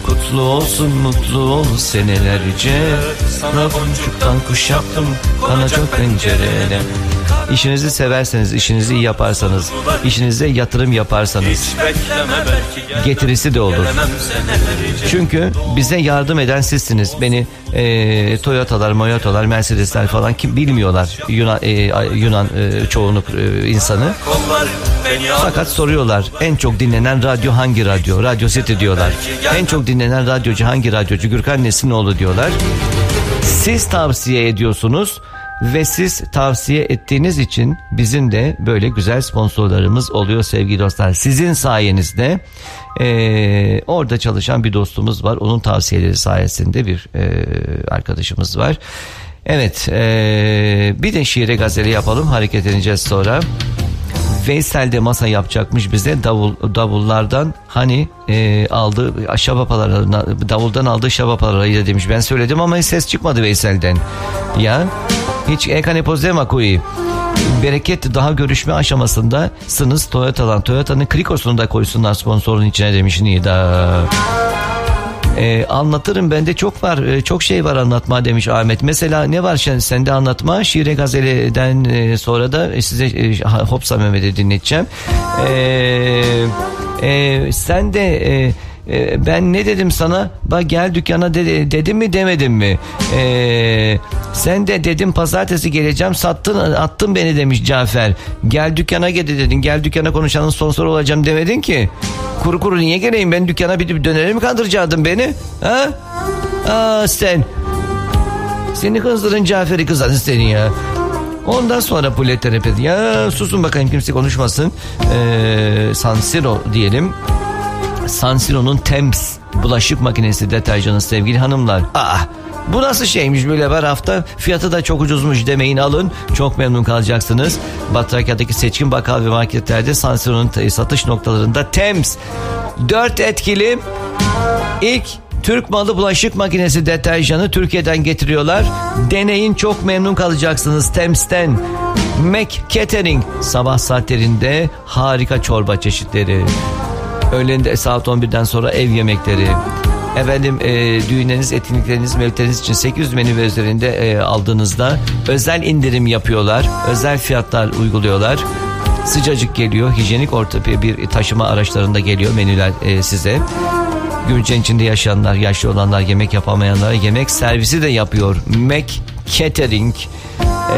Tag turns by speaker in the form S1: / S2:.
S1: kutlu olsun, mutlu ol senelerce. Sana boncuktan kuş yaptım, kanacak pencerene. İşinizi severseniz, işinizi iyi yaparsanız, işinize yatırım yaparsanız getirisi de olur. Çünkü bize yardım eden sizsiniz. Beni Toyota'lar, Mercedes'ler falan kim bilmiyorlar. Yunan çoğunluk insanı. Fakat soruyorlar, en çok dinlenen radyo hangi radyo? Radyo City diyorlar. En çok dinlenen radyocu hangi radyocu? Gürkan Nesinoğlu diyorlar. Siz tavsiye ediyorsunuz. Ve siz tavsiye ettiğiniz için bizim de böyle güzel sponsorlarımız oluyor sevgili dostlar. Sizin sayenizde orada çalışan bir dostumuz var. Onun tavsiyeleri sayesinde bir arkadaşımız var. Evet, bir de şiire gazeli yapalım, hareket edeceğiz sonra. Veysel de masa yapacakmış bize davullardan hani aldığı davuldan aldığı şabapalarıyla demiş. Ben söyledim ama ses çıkmadı Veysel'den. Ya hiç ekanepozema koyu. Bereket daha görüşme aşamasındasınız Toyota'nın Krikos'unu da koysunlar sponsorun içine demiş Nida. Anlatırım, bende çok var, çok şey var anlatma demiş Ahmet. Mesela ne var sende anlatma? Şiire gazeleden sonra da size Hopsa Mehmet'i dinleteceğim. Sen de ben ne dedim sana? Bak gel dükkana dedim mi demedim mi? Sen de dedim pazartesi geleceğim, attın beni demiş Cafer. Gel dükkana dedin. Gel dükkana konuşanın sponsor olacağım demedin ki. Kuru niye geleyim, ben dükkana bir dönere mi kandıracaktın beni? Ha? Sen. Seni kızdırın Cafer'i kızarın seni ya. Ondan sonra Pulet terapi. Ya susun bakayım, kimse konuşmasın. San Siro diyelim. San Siro'nun Thames bulaşık makinesi deterjanı sevgili hanımlar. Bu nasıl şeymiş böyle, var hafta fiyatı da çok ucuzmuş demeyin, alın, çok memnun kalacaksınız. Batrakya'daki seçkin bakkal ve marketlerde San Siro'nun satış noktalarında Thames 4 etkili ilk Türk malı bulaşık makinesi deterjanı Türkiye'den getiriyorlar. Deneyin, çok memnun kalacaksınız Thames'ten. Mac Catering sabah saatlerinde harika çorba çeşitleri. Öğlende saat 11'den sonra ev yemekleri. Efendim düğünleriniz, etkinlikleriniz, mevlütleriniz için 800 menü ve üzerinde aldığınızda özel indirim yapıyorlar. Özel fiyatlar uyguluyorlar. Sıcacık geliyor. Hijyenik bir taşıma araçlarında geliyor menüler size. Gümrükçen içinde yaşayanlar, yaşlı olanlar, yemek yapamayanlara yemek servisi de yapıyor. Mac Catering.